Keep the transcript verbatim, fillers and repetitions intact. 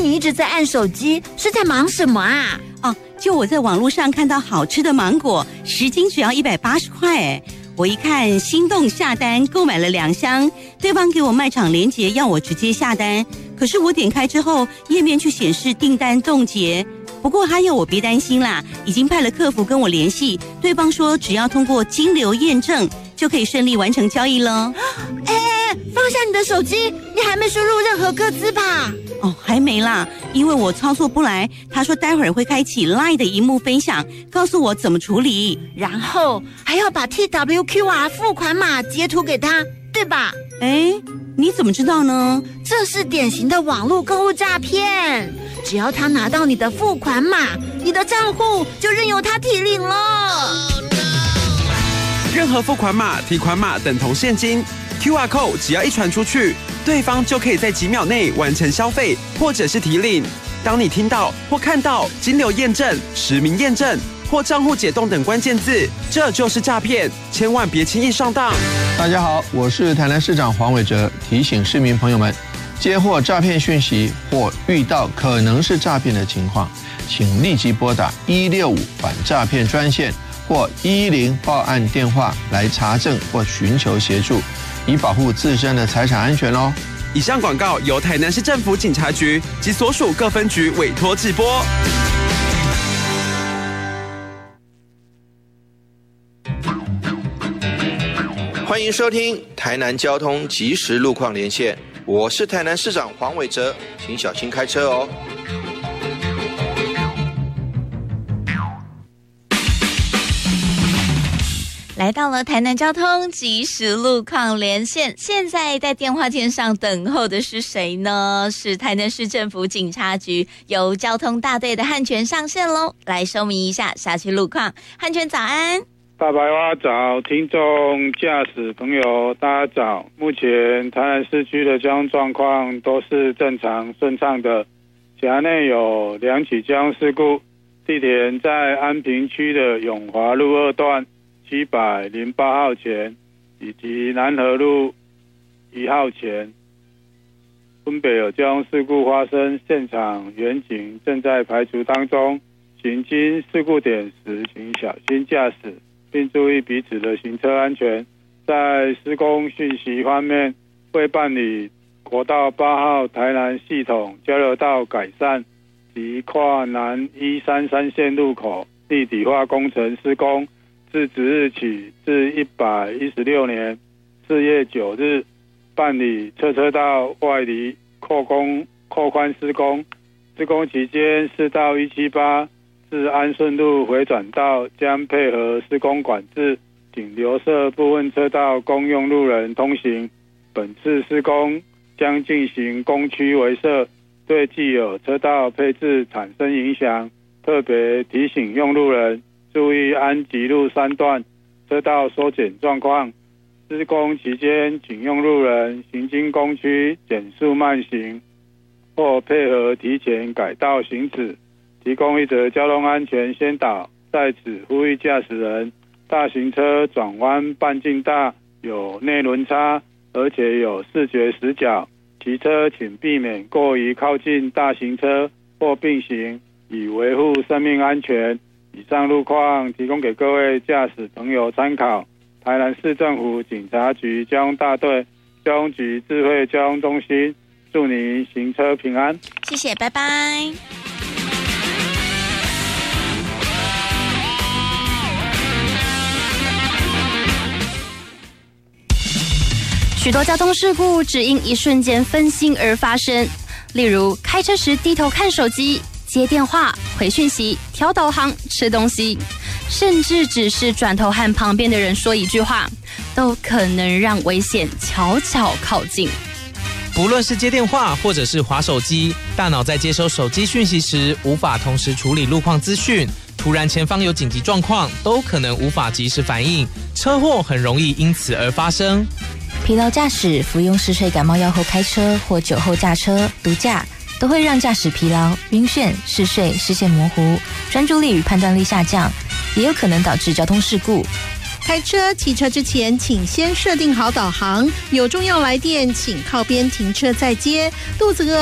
你一直在按手机，是在忙什么啊？ 哦，就我在网络上看到好吃的芒果，十斤只要一百八十块哎。我一看心动下单，购买了两箱，对方给我卖场连结要我直接下单，可是我点开之后，页面却显示订单冻结。不过他要我别担心啦，已经派了客服跟我联系，对方说只要通过金流验证，就可以顺利完成交易了。 哎哎，放下你的手机，你还没输入任何个资吧？ 哦，还没啦，因为我操作不来，他说待会儿会开启 LINE 的荧幕分享，告诉我怎么处理， 然后还要把 T W Q R 付款码截图给他，对吧？ 哎，你怎么知道呢？ 这是典型的网络购物诈骗，只要他拿到你的付款码，你的账户就任由他提领了。Oh, no. 任何付款码、提款码等同现金 ，Q R code 只要一传出去，对方就可以在几秒内完成消费或者是提领。当你听到或看到金流验证、实名验证或账户解冻等关键字，这就是诈骗，千万别轻易上当。 大家好，我是台南市长黄伟哲，提醒市民朋友们，接获诈骗讯息或遇到可能是诈骗的情况，请立即拨打一六五反诈骗专线或一一零报案电话来查证或寻求协助，以保护自身的财产安全哦。 以上广告由台南市政府警察局及所属各分局委托制播。 欢迎收听台南交通即时路况连线，我是台南市长黄伟哲，请小心开车哦。 来到了台南交通即时路况连线，现在在电话线上等候的是谁呢？是台南市政府警察局由交通大队的汉全上线喽，来说明一下辖区路况。汉全早安。 大白蛙早，听众驾驶朋友大家早。目前台南市区的交通状况都是正常顺畅的，辖内有两起交通事故，地点在安平区的永华路二段七百零八号前，以及南河路一号前，分别有交通事故发生，现场远景正在排除当中。行经事故点时，请小心驾驶，并注意彼此的行车安全。在施工讯息方面，为办理国道八号台南系统交流道改善及跨南一三三线路口立体化工程施工，自即日起至一百一十六年四月九日办理侧车道外离扩工扩宽施工。施工期间，市道一七八至安顺路回转道将配合施工管制，仅留设部分车道公用路人通行。本次施工将进行工区围设，对既有车道配置产生影响，特别提醒用路人注意安吉路三段车道缩减状况。施工期间，请用路人行经工区减速慢行，或配合提前改道行驶。提供一则交通安全宣导，在此呼吁驾驶人，大型车转弯半径大，有内轮差，而且有视觉死角，骑车请避免过于靠近大型车或并行，以维护生命安全。以上路况提供给各位驾驶朋友参考。台南市政府警察局交通大队交通局智慧交通中心，祝您行车平安。 谢谢，拜拜。 许多交通事故只因一瞬间分心而发生，例如开车时低头看手机、接电话、回讯息、调导航、吃东西，甚至只是转头和旁边的人说一句话，都可能让危险悄悄靠近。 不论是接电话或者是滑手机，大脑在接收手机讯息时无法同时处理路况资讯，突然前方有紧急状况，都可能无法及时反应，车祸很容易因此而发生。 疲劳驾驶、服用嗜睡感冒药后开车或酒后驾车、毒驾，都会让驾驶疲劳、晕眩、嗜睡、视线模糊、专注力与判断力下降，也有可能导致交通事故。 开车、骑车之前，请先设定好导航，有重要来电，请靠边停车再接。肚子饿